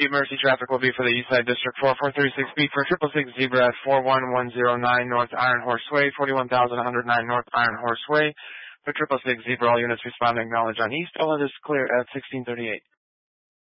Mercy traffic will be for the Eastside District 4436B for 666 Zebra at 41109 North Iron Horse Way, 41109 North Iron Horse Way. For 666 Zebra, all units respond and acknowledge on East. All is clear at 1638.